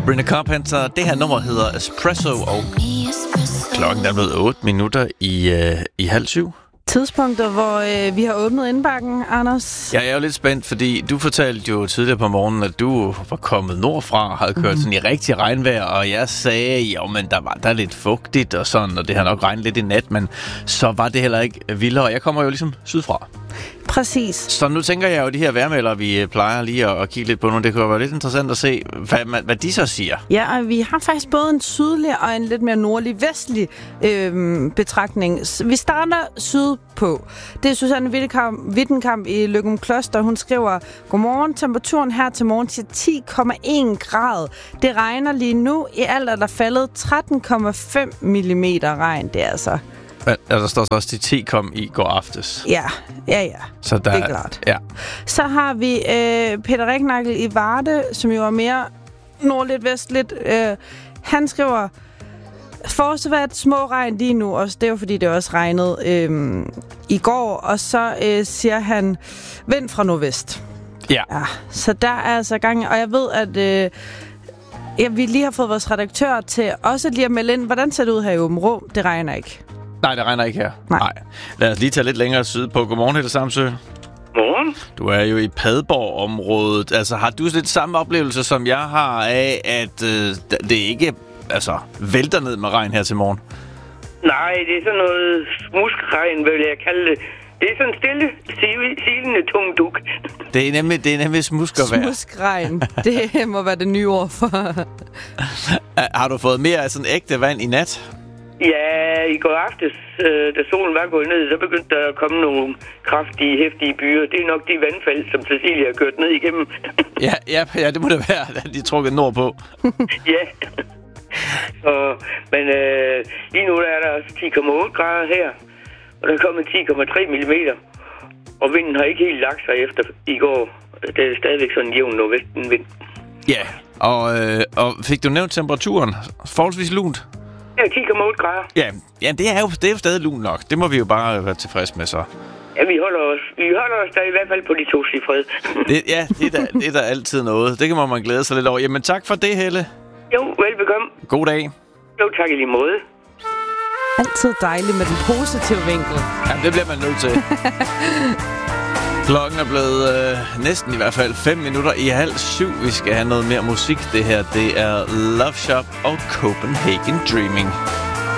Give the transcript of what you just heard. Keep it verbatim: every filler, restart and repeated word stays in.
Sabrina Carpenter. Det her nummer hedder Espresso, og klokken er blevet otte minutter i, øh, i halv syv. Tidspunkter, hvor øh, vi har åbnet indbakken, Anders. Ja, jeg er jo lidt spændt, fordi du fortalte jo tidligere på morgenen, at du var kommet nordfra og havde kørt mm-hmm. sådan i rigtig regnvejr, og jeg sagde, jo, men der var der lidt fugtigt og sådan, og det har nok regnet lidt i nat, men så var det heller ikke vildere. Jeg kommer jo ligesom sydfra. Præcis. Så nu tænker jeg jo, de her vejrmeldere, vi plejer lige at, at kigge lidt på nu, det kunne være lidt interessant at se, hvad, hvad de så siger. Ja, og vi har faktisk både en sydlig og en lidt mere nordlig vestlig øh, betragtning. Vi starter sydpå. Det er Susanne Wittenkamp i Løgum Kloster. Hun skriver, godmorgen, temperaturen her til morgen til ti komma en grad. Det regner lige nu. I alt er der faldet tretten komma fem millimeter regn. Det er altså... Ja, der står så også, de ti kom i går aftes. Ja, ja, ja. Så der, det er klart. Ja. Så har vi øh, Peter Riknagel i Varde, som jo er mere nordligt vestligt. Øh, han skriver, fortsat små regn lige nu, og det er jo fordi, det også regnede øh, i går. Og så øh, siger han, vind fra nordvest. Ja. ja. Så der er altså gang, og jeg ved, at... Øh, ja, vi lige har fået vores redaktør til også lige at melde ind. Hvordan ser det ud her i Åbenrå? Det regner ikke. Nej, det regner ikke her. Nej. Nej. Lad os lige tage lidt længere syd på. Godmorgen, Helle Samsø. Godmorgen. Du er jo i Padborg-området. Altså, har du lidt samme oplevelse, som jeg har af, at øh, det ikke altså, vælter ned med regn her til morgen? Nej, det er sådan noget smuskregn, vil jeg kalde det. Det er sådan stille, silende tung duk. Det er nemlig, det er nemlig smuskervejr. Smuskregn. Det må være det nye ord for. Har du fået mere af sådan ægte vand i nat? Ja, i går aftes, øh, da solen var gået ned, så begyndte der at komme nogle kraftige, heftige byer. Det er nok de vandfald, som Cecilia har kørt ned igennem. ja, ja, ja, det må det være, at de er trukket nordpå. ja. Og, men øh, lige nu der er der også ti komma otte grader her, og der er kommet ti komma tre millimeter. Og vinden har ikke helt lagt sig efter i går. Det er stadigvæk sådan en jævn nordvestenvind. Ja, og, øh, og fik du nævnt temperaturen? Forholdsvis lunt? Ja, ti komma otte grader. Ja, ja det, er jo, det er jo stadig lunt nok. Det må vi jo bare være tilfreds med så. Ja, vi holder os, vi holder os der i hvert fald på de to cifrede. det, ja, det er, da, det er da altid noget. Det kan man glæde sig lidt over. Jamen tak for det, Helle. Jo, velbekomme. God dag. Jo, tak i lige måde. Altid dejligt med den positive vinkel. Ja, det bliver man nødt til. Klokken er blevet øh, næsten i hvert fald fem minutter i halv syv. Vi skal have noget mere musik. Det her, det er Love Shop og Copenhagen Dreaming.